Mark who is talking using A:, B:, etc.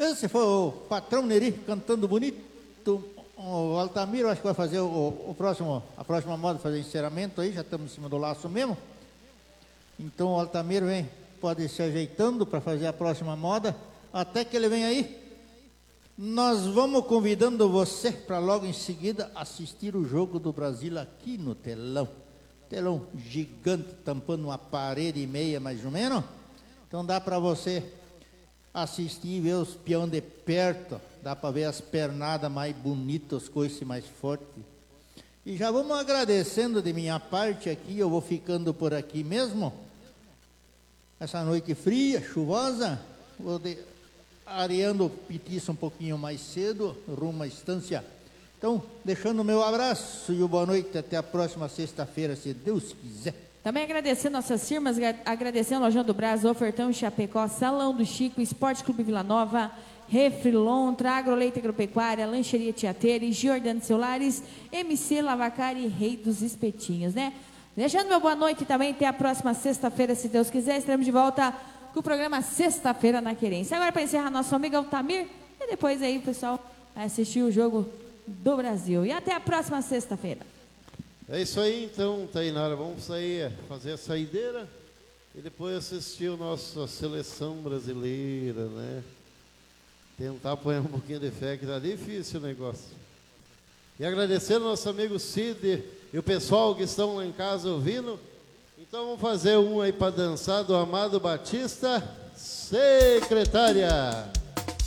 A: Esse foi o patrão Neri cantando bonito. O Altamiro acho que vai fazer a próxima moda, fazer encerramento aí, já estamos em cima do laço mesmo. Então o Altamiro pode ir se ajeitando para fazer a próxima moda, até que ele vem aí. Nós vamos convidando você para logo em seguida assistir o Jogo do Brasil aqui no telão. Telão gigante, tampando uma parede e meia mais ou menos. Então dá para você assistir, ver os peões de perto, dá para ver as pernadas mais bonitas, as coisas mais fortes. E já vamos agradecendo de minha parte aqui, eu vou ficando por aqui mesmo. Essa noite fria, chuvosa, vou areando o petiço um pouquinho mais cedo, rumo à estância. Então, deixando o meu abraço e o boa noite, até a próxima sexta-feira, se Deus quiser.
B: Também agradecendo nossas firmas, agradecendo a Lojão do Brás, Ofertão Chapecó, Salão do Chico, Esporte Clube Vila Nova, Refrilontra, Agroleite Agropecuária, Lancheria Tiateira, Giordano Celulares, MC Lavacari e Rei dos Espetinhos, né? Deixando meu boa noite também, até a próxima sexta-feira, se Deus quiser, estaremos de volta com o programa Sexta-feira na Querência. Agora, para encerrar, nosso amigo Altamir, e depois aí o pessoal vai assistir o Jogo do Brasil. E até a próxima sexta-feira.
C: É isso aí, então, Tainara, vamos sair, fazer a saideira e depois assistir a nossa seleção brasileira, né? Tentar pôr um pouquinho de fé, que tá difícil o negócio. E agradecendo ao nosso amigo Cid e o pessoal que estão lá em casa ouvindo. Então vamos fazer um aí para dançar do Amado Batista, Secretária.